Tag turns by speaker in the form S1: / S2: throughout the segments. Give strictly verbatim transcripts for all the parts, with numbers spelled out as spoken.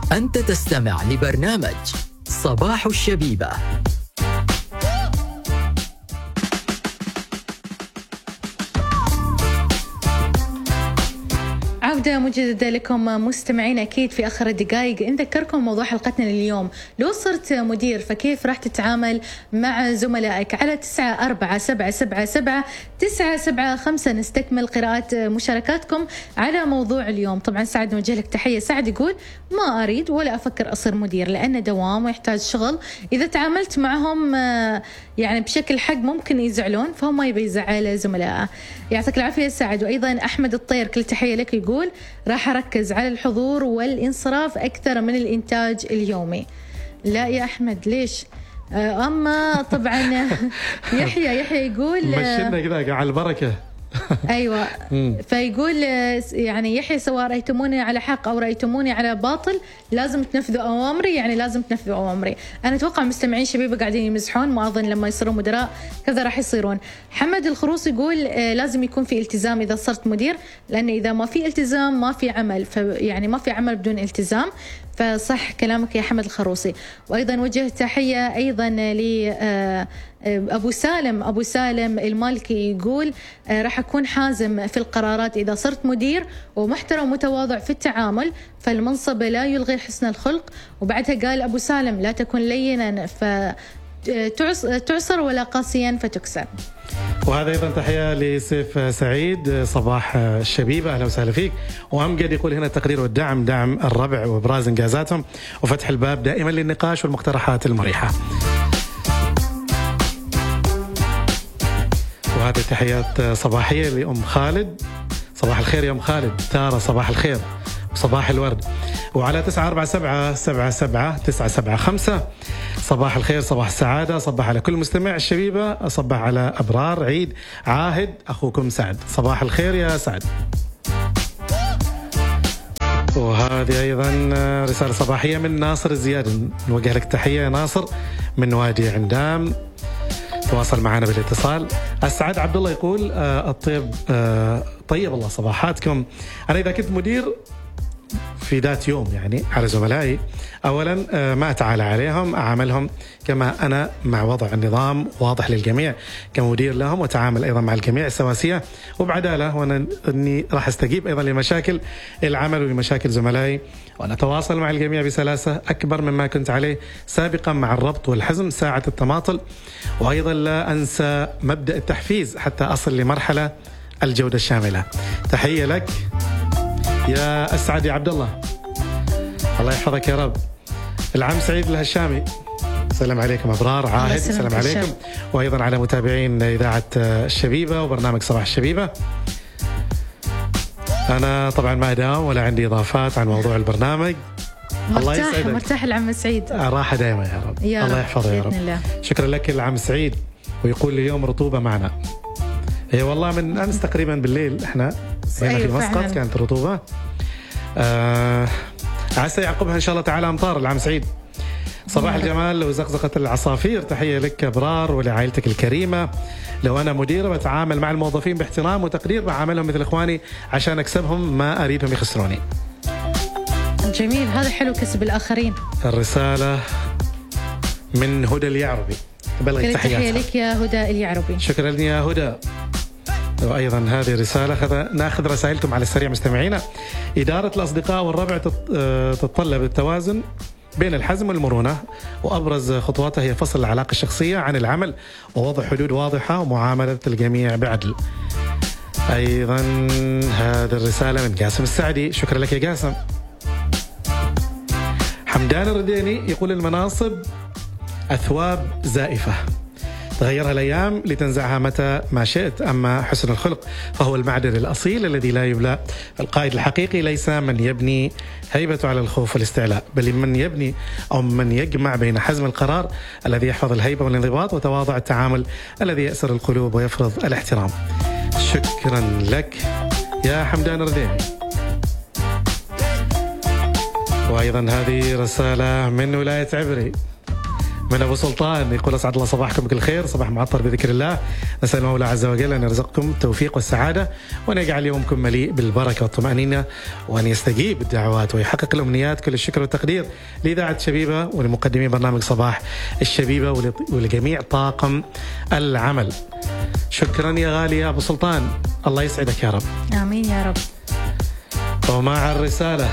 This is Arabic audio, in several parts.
S1: أنت تستمع لبرنامج صباح الشبيبة.
S2: عودة مجددة لكم مستمعين أكيد في آخر الدقائق. نذكركم موضوع حلقتنا لليوم، لو صرت مدير فكيف راح تتعامل مع زملائك؟ على تسعة أربعة سبعة سبعة سبعة تسعة سبعة خمسة نستكمل قراءة مشاركاتكم على موضوع اليوم. طبعا سعد نوجه لك تحية. سعد يقول ما أريد ولا أفكر أصير مدير لأنه دوام ويحتاج شغل، إذا تعاملت معهم يعني بشكل حق ممكن يزعلون، فهم ما يبي يزعل زملائه. يعطيك العافية سعد. وأيضا أحمد الطير كل تحية لك، يقول راح أركز على الحضور والإنصراف أكثر من الإنتاج اليومي. لا يا أحمد ليش؟ أما طبعا يحيى يحيى يقول
S3: مشينا كذا على البركة.
S2: أيوة. فيقول يعني يحيى سواء رأيتموني على حق أو رأيتموني على باطل لازم تنفذوا أوامري، يعني لازم تنفذوا أوامري. أنا أتوقع مستمعين شبيبة قاعدين يمزحون، ما أظن لما يصيرون مدراء كذا راح يصيرون. حمد الخروص يقول لازم يكون في التزام إذا صرت مدير، لأن إذا ما في التزام ما في عمل، يعني ما في عمل بدون التزام. فصح كلامك يا حمد الخروصي. وأيضا وجه تحية أيضا ل أبو سالم أبو سالم المالكي، يقول راح أكون حازم في القرارات إذا صرت مدير، ومحترم ومتواضع في التعامل، فالمنصب لا يلغي حسن الخلق. وبعدها قال أبو سالم لا تكن لينا فتعصر ولا قاسيا فتكسر.
S3: وهذا أيضا تحية لسيف سعيد صباح الشبيبة، أهلا وسهلا فيك. وأمجد يقول هنا التقدير والدعم، دعم الربع وإبراز إنجازاتهم وفتح الباب دائما للنقاش والمقترحات المريحة. وهذه تحيات صباحية لأم خالد، صباح الخير يا أم خالد. تارة صباح الخير وصباح الورد. وعلى تسعة أربعة سبعة سبعة سبعة تسعة سبعة خمسة صباح الخير صباح السعادة. صباح على كل مستمع الشبيبة، صباح على أبرار عيد عاهد أخوكم سعد. صباح الخير يا سعد. وهذه أيضا رسالة صباحية من ناصر الزياد، نوجه لك تحية يا ناصر من وادي عندام، تواصل معنا بالاتصال. السعد عبد الله يقول آه الطيب آه طيب الله صباحاتكم. أنا إذا كنت مدير في ذات يوم يعني على زملائي، أولا آه ما أتعالى عليهم، أعاملهم كما أنا مع وضع النظام واضح للجميع كمدير لهم، وتعامل أيضا مع الجميع سواسية وبعدالة، وأنا أني راح أستجيب أيضا لمشاكل العمل ولمشاكل زملائي، وأنا أتواصل مع الجميع بسلاسة أكبر مما كنت عليه سابقا مع الربط والحزم ساعة التماطل. وأيضا لا أنسى مبدأ التحفيز حتى أصل لمرحلة الجودة الشاملة. تحية لك يا أسعد يا عبد الله، الله يحفظك يا رب. العم سعيد الهشامي، السلام عليكم أبرار عاهد، السلام عليكم. وأيضا على متابعين إذاعة الشبيبة وبرنامج صباح الشبيبة. أنا طبعا ما أداوم ولا عندي إضافات عن موضوع البرنامج.
S2: الله يسعدك. مرتاح العم سعيد،
S3: راحة دائما يا رب، يا الله يحفظه يا رب. الله. شكرا لك العم سعيد. ويقول لي اليوم رطوبة معنا. اي والله من امس تقريبا بالليل احنا هنا أيوة في مسقط كانت رطوبه. آه عسى يعقبها ان شاء الله تعالى امطار. العام سعيد صباح الجمال وزقزقه العصافير. تحيه لك ابرار ولعائلتك الكريمه. لو انا مدير بتعامل مع الموظفين باحترام وتقدير، بعاملهم مثل اخواني عشان اكسبهم، ما اريدهم يخسروني.
S2: جميل، هذا حلو كسب الاخرين.
S3: الرساله من هدى اليعربي، بلغ
S2: تحيه لك يا هدى اليعربي.
S3: شكرا يا هدى. وأيضا هذه رسالة، ناخذ رسائلكم على السريع مستمعينا. إدارة الأصدقاء والربع تتطلب التوازن بين الحزم والمرونة، وأبرز خطواتها هي فصل العلاقة الشخصية عن العمل ووضع حدود واضحة ومعاملة الجميع بعدل. أيضا هذه الرسالة من قاسم السعدي، شكرا لك يا قاسم. حمدان الرديني يقول المناصب أثواب زائفة، تغيرها الأيام لتنزعها متى ما شئت، أما حسن الخلق فهو المعدن الأصيل الذي لا يبلى. القائد الحقيقي ليس من يبني هيبته على الخوف والاستعلاء، بل من يبني أو من يجمع بين حزم القرار الذي يحفظ الهيبة والانضباط وتواضع التعامل الذي يأسر القلوب ويفرض الاحترام. شكرا لك يا حمدان الرديني. وأيضا هذه رسالة من ولاية عبري، من أبو سلطان يقول أسعد الله صباحكم بكل خير، صباح معطر بذكر الله. نسأل المولى عز وجل أن يرزقكم التوفيق والسعادة، وأن يجعل يومكم مليء بالبركة والطمأنينة، وأن يستجيب الدعوات ويحقق الأمنيات. كل الشكر والتقدير لإذاعة شبيبة ولمقدمين برنامج صباح الشبيبة ولجميع طاقم العمل. شكرا يا غالي يا أبو سلطان، الله يسعدك يا رب.
S2: آمين يا رب.
S3: ومع الرسالة: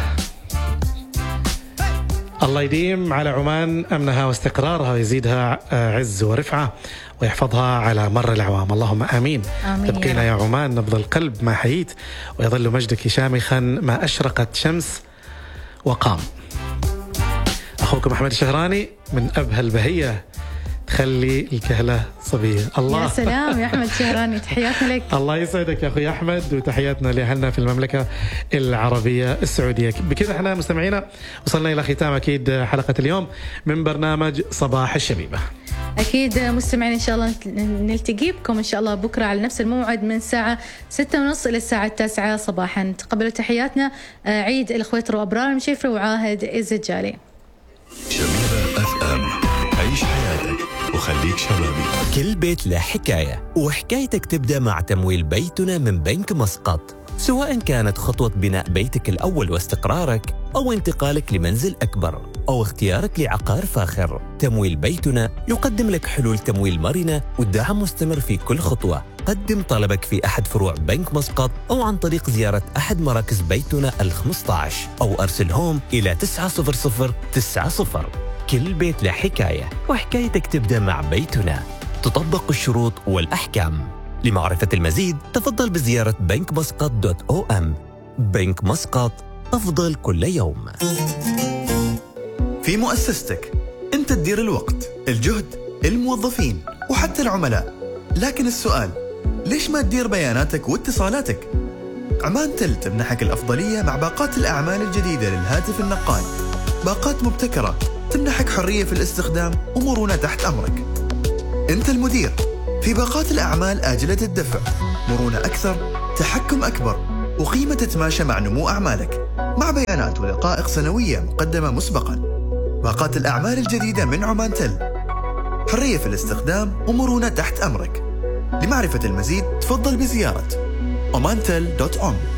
S3: الله يديم على عمان أمنها واستقرارها ويزيدها عز ورفعة ويحفظها على مر الأعوام، اللهم آمين.
S2: آمين.
S3: تبقينا يا عمان نبض القلب ما حييت، ويظل مجدك شامخا ما أشرقت شمس وقام. أخوكم أحمد الشهراني من أبها البهية، تخلي الكهلة صبية. الله
S2: يا سلام يا أحمد شهراني، تحياتنا لك.
S3: الله يسعدك يا أخوي أحمد، وتحياتنا لأهلنا في المملكة العربية السعودية. بكذا احنا مستمعينا وصلنا إلى ختام أكيد حلقة اليوم من برنامج صباح الشبيبة.
S2: أكيد مستمعين إن شاء الله نلتقي بكم إن شاء الله بكرة على نفس الموعد من الساعة ستة ونص إلى الساعة التاسعة صباحا. تقبلوا تحياتنا عيد الأخوات وأبرار المشيفري وعاهد الزجالي.
S4: شبيبة اف ام، عيش حياتك وخليك شبابي.
S5: كل بيت له حكاية، وحكايتك تبدأ مع تمويل بيتنا من بنك مسقط. سواء كانت خطوة بناء بيتك الأول واستقرارك، أو انتقالك لمنزل أكبر، أو اختيارك لعقار فاخر، تمويل بيتنا يقدم لك حلول تمويل مرنة والدعم مستمر في كل خطوة. قدم طلبك في أحد فروع بنك مسقط، أو عن طريق زيارة أحد مراكز بيتنا الخمسة عشر، أو أرسلهم إلى تسعة صفر صفر تسعة صفر. كل بيت له حكاية، وحكايتك تبدأ مع بيتنا. تطبق الشروط والأحكام. لمعرفة المزيد تفضل بزيارة بنك مسقط دوت أو أم. بنك مسقط، أفضل كل يوم.
S6: في مؤسستك أنت تدير الوقت، الجهد، الموظفين وحتى العملاء، لكن السؤال: ليش ما تدير بياناتك واتصالاتك؟ عمان تل تمنحك الأفضلية مع باقات الأعمال الجديدة للهاتف النقال. باقات مبتكرة تمنحك حرية في الاستخدام ومرونة تحت أمرك. أنت المدير في باقات الأعمال آجلة الدفع، مرونة أكثر، تحكم أكبر، وقيمة تتماشى مع نمو أعمالك، مع بيانات ودقائق سنوية مقدمة مسبقا. باقات الأعمال الجديدة من عمان تل، حرية في الاستخدام ومرونة تحت أمرك. لمعرفة المزيد تفضل بزيارة omantel دوت أم.